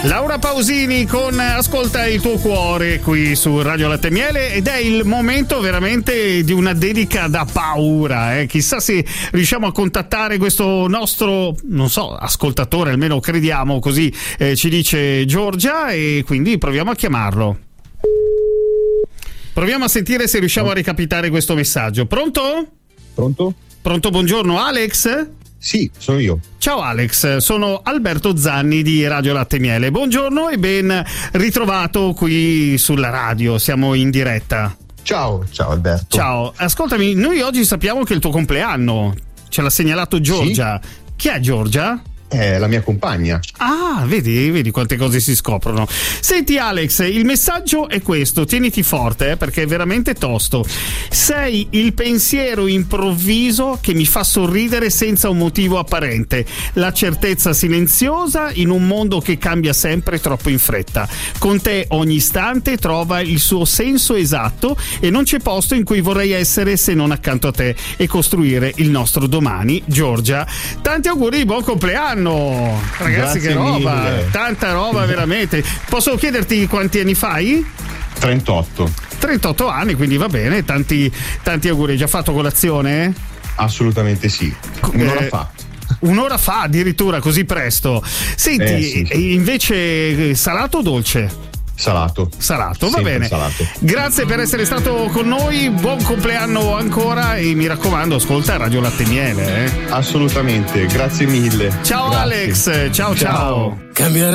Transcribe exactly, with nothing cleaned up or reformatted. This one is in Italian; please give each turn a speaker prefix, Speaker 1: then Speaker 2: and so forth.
Speaker 1: Laura Pausini con Ascolta il tuo cuore qui su Radio Latte e Miele, ed è il momento veramente di una dedica da paura, eh. Chissà se riusciamo a contattare questo nostro, non so, ascoltatore, almeno crediamo così, eh, ci dice Giorgia, e quindi proviamo a chiamarlo. Proviamo a sentire se riusciamo a recapitare questo messaggio. Pronto?
Speaker 2: Pronto?
Speaker 1: Pronto, buongiorno, Alex?
Speaker 2: Sì, sono io.
Speaker 1: Ciao Alex, sono Alberto Zanni di Radio Latte e Miele. Buongiorno e ben ritrovato qui sulla radio, siamo in diretta.
Speaker 2: Ciao, ciao Alberto.
Speaker 1: Ciao, ascoltami, noi oggi sappiamo che è il tuo compleanno, ce l'ha segnalato Giorgia. Sì? Chi è Giorgia?
Speaker 2: È la mia compagna.
Speaker 1: Ah, vedi, vedi quante cose si scoprono. Senti Alex, il messaggio è questo, tieniti forte eh, perché è veramente tosto. Sei il pensiero improvviso che mi fa sorridere senza un motivo apparente, la certezza silenziosa in un mondo che cambia sempre troppo in fretta. Con te ogni istante trova il suo senso esatto e non c'è posto in cui vorrei essere se non accanto a te e costruire il nostro domani. Giorgia, tanti auguri di buon compleanno. Ragazzi,
Speaker 2: grazie,
Speaker 1: che roba,
Speaker 2: mille.
Speaker 1: Tanta roba veramente. Posso chiederti quanti anni fai?
Speaker 2: trentotto.
Speaker 1: trentotto anni, quindi va bene, tanti, tanti auguri. Hai già fatto colazione?
Speaker 2: Assolutamente sì, un'ora
Speaker 1: eh,
Speaker 2: fa.
Speaker 1: Un'ora fa addirittura, così presto. Senti,
Speaker 2: eh, sì, sì.
Speaker 1: invece salato o dolce?
Speaker 2: Salato.
Speaker 1: Salato, va
Speaker 2: Sempre
Speaker 1: bene.
Speaker 2: Salato.
Speaker 1: Grazie per essere stato con noi, buon compleanno ancora e mi raccomando, ascolta Radio Latte e Miele. Eh.
Speaker 2: Assolutamente, grazie mille.
Speaker 1: Ciao
Speaker 2: grazie.
Speaker 1: Alex, ciao ciao. ciao.
Speaker 3: Cambiare